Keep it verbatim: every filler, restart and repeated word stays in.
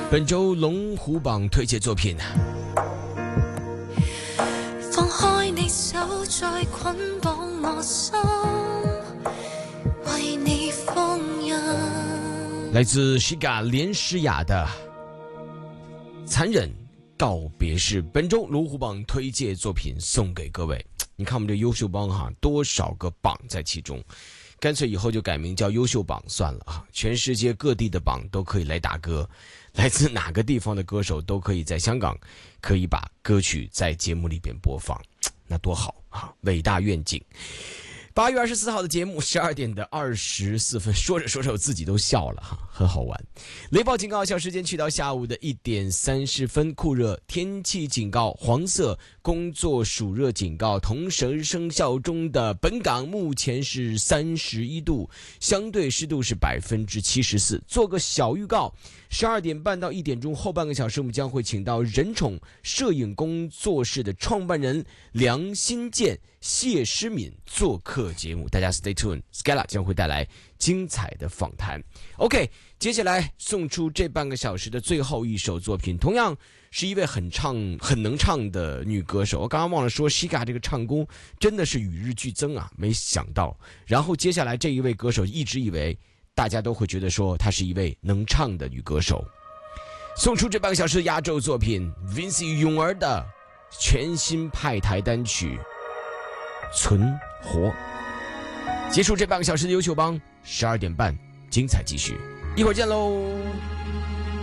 本周龙虎榜推荐作品。 放開你手，再捆綁我心，為你放任。 來自 Shiga 連詩雅的殘忍告別式，本周龍虎榜推薦作品送給各位。你看我們這優秀榜哈，多少個榜在其中，乾脆以後就改名叫優秀榜算了啊！全世界各地的榜都可以來打歌，來自哪個地方的歌手都可以在香港可以把歌曲在節目裏邊播放，那多好啊！偉大願景。八月二十四號的節目，十二點的二十四分，說着說着我自己都笑了哈，很好玩。雷暴警告有效時間去到下午的一點三十分，酷熱天氣警告，黃色工作暑熱警告同時生效中的本港目前是三十一度，相對濕度是百分之七十四。做個小預告，十二點半到一點鐘後半個小時，我們將會請到人寵攝影工作室的創辦人梁新建、謝詩敏做客節目，大家 stay tuned，Scala 將會帶來精彩的訪談。OK， 接下來送出這半個小時的最後一首作品，同樣是一位很唱、很能唱的女歌手。我剛剛忘了說 Shiga 這個唱功真的是與日俱增啊，沒想到。然後接下來這一位歌手一直以為大家都會覺得說她是一位能唱的女歌手。送出這半個小時的壓軸作品 Vincy 勇兒的全新派台單曲存活。結束這半個小時的優秀幫，十二點半精彩繼續，一會兒見嘍。